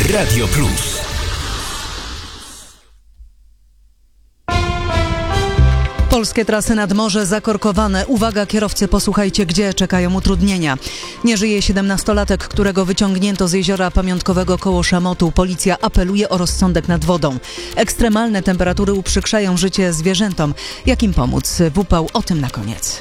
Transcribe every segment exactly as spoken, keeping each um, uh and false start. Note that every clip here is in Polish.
Radio Plus. Polskie trasy nad morze zakorkowane. Uwaga kierowcy, posłuchajcie, gdzie czekają utrudnienia. Nie żyje siedemnastolatek, którego wyciągnięto z jeziora pamiątkowego koło Szamotu. Policja apeluje o rozsądek nad wodą. Ekstremalne temperatury uprzykrzają życie zwierzętom. Jak im pomóc? W upał, o tym na koniec.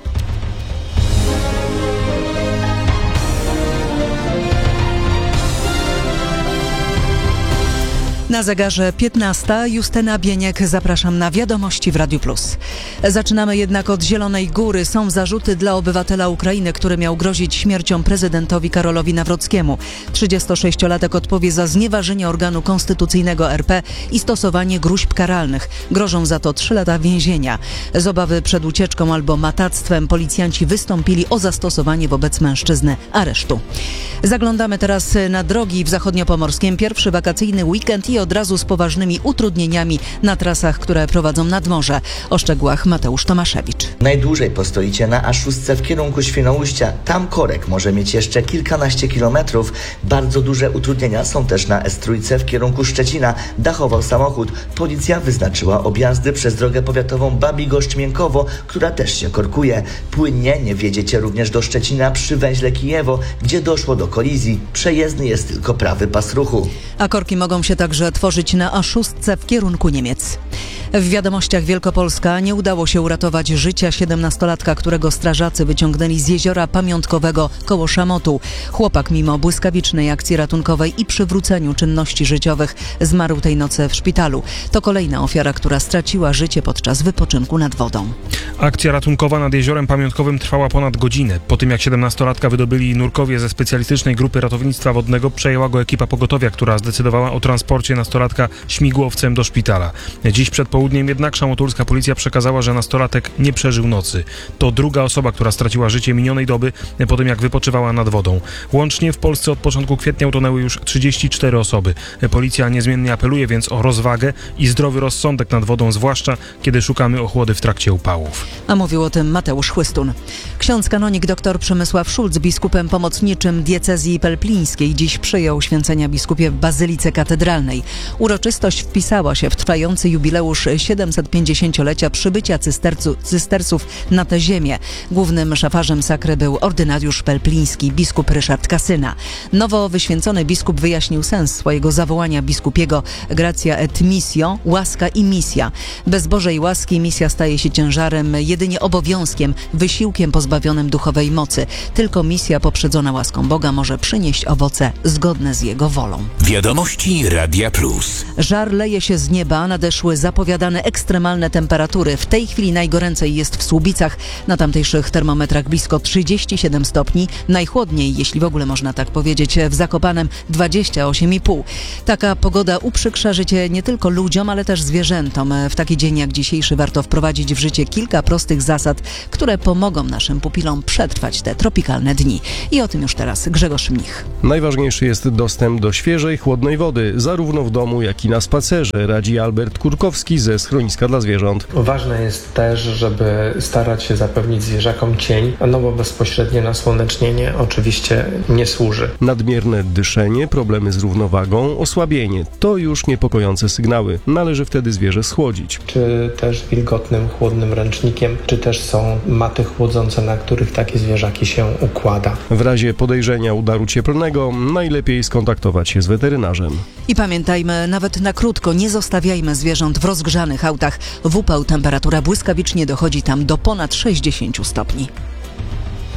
Na zegarze piętnasta. Justyna Bieniek, zapraszam na wiadomości w Radiu Plus. Zaczynamy jednak od Zielonej Góry. Są zarzuty dla obywatela Ukrainy, który miał grozić śmiercią prezydentowi Karolowi Nawrockiemu. trzydziestosześciolatek odpowie za znieważenie organu konstytucyjnego R P i stosowanie gróźb karalnych. Grożą za to trzy lata więzienia. Z obawy przed ucieczką albo matactwem policjanci wystąpili o zastosowanie wobec mężczyzny aresztu. Zaglądamy teraz na drogi w zachodniopomorskiem. Pierwszy wakacyjny weekend i od razu z poważnymi utrudnieniami na trasach, które prowadzą nad morze. O szczegółach Mateusz Tomaszewicz. Najdłużej postoicie na A sześć w kierunku Świnoujścia. Tam korek może mieć jeszcze kilkanaście kilometrów. Bardzo duże utrudnienia są też na S trzy w kierunku Szczecina. Dachował samochód. Policja wyznaczyła objazdy przez drogę powiatową Babigoszcz-Miękowo, która też się korkuje. Płynnie nie wjedziecie również do Szczecina przy węźle Kijewo, gdzie doszło do kolizji. Przejezdny jest tylko prawy pas ruchu. A korki mogą się także tworzyć na A sześć w kierunku Niemiec. W wiadomościach Wielkopolska nie udało się uratować życia siedemnastolatka, którego strażacy wyciągnęli z jeziora pamiątkowego koło Szamotu. Chłopak mimo błyskawicznej akcji ratunkowej i przywróceniu czynności życiowych zmarł tej nocy w szpitalu. To kolejna ofiara, która straciła życie podczas wypoczynku nad wodą. Akcja ratunkowa nad jeziorem pamiątkowym trwała ponad godzinę. Po tym jak siedemnastolatka wydobyli nurkowie ze specjalistycznej grupy ratownictwa wodnego, przejęła go ekipa pogotowia, która zdecydowała o transporcie nastolatka śmigłowcem do szpitala. Dziś przed południem jednak szamotulska policja przekazała, że nastolatek nie przeżył nocy. To druga osoba, która straciła życie minionej doby po tym jak wypoczywała nad wodą. Łącznie w Polsce od początku kwietnia utonęły już trzydzieści cztery osoby. Policja niezmiennie apeluje więc o rozwagę i zdrowy rozsądek nad wodą, zwłaszcza kiedy szukamy ochłody w trakcie upałów. A mówił o tym Mateusz Chłystun. Ksiądz kanonik dr Przemysław Szulc, biskupem pomocniczym diecezji pelplińskiej, dziś przyjął święcenia biskupie w Bazylice Katedralnej. Uroczystość wpisała się w trwający jubileusz siedemsetpięćdziesięciolecia przybycia cystercu, cysterców na tę ziemię. Głównym szafarzem sakry był ordynariusz pelpliński, biskup Ryszard Kasyna. Nowo wyświęcony biskup wyjaśnił sens swojego zawołania biskupiego gratia et missio, łaska i misja. Bez Bożej łaski misja staje się ciężarem, jedynie obowiązkiem, wysiłkiem pozbawionym duchowej mocy. Tylko misja poprzedzona łaską Boga może przynieść owoce zgodne z Jego wolą. Wiadomości Radia Plus. Żar leje się z nieba, nadeszły zapowiadane ekstremalne temperatury. W tej chwili najgoręcej jest w Słubicach. Na tamtejszych termometrach blisko trzydzieści siedem stopni. Najchłodniej, jeśli w ogóle można tak powiedzieć, w Zakopanem dwadzieścia osiem i pół. Taka pogoda uprzykrza życie nie tylko ludziom, ale też zwierzętom. W taki dzień jak dzisiejszy warto wprowadzić w życie kilka prostych zasad, które pomogą naszym pupilom przetrwać te tropikalne dni. I o tym już teraz Grzegorz Mnich. Najważniejszy jest dostęp do świeżej, chłodnej wody, zarówno w domu, jak i na spacerze, radzi Albert Kurkowski ze Schroniska dla Zwierząt. Ważne jest też, żeby starać się zapewnić zwierzakom cień, no bo bezpośrednie nasłonecznienie oczywiście nie służy. Nadmierne dyszenie, problemy z równowagą, osłabienie to już niepokojące sygnały. Należy wtedy zwierzę schłodzić. Czy też wilgotnym, chłodnym ręcznikiem, czy też są maty chłodzące, na których takie zwierzaki się układa. W razie podejrzenia udaru cieplnego najlepiej skontaktować się z weterynarzem. I pamiętajmy, nawet na krótko nie zostawiajmy zwierząt w rozgrzanych autach. W upał temperatura błyskawicznie dochodzi tam do ponad sześćdziesięciu stopni.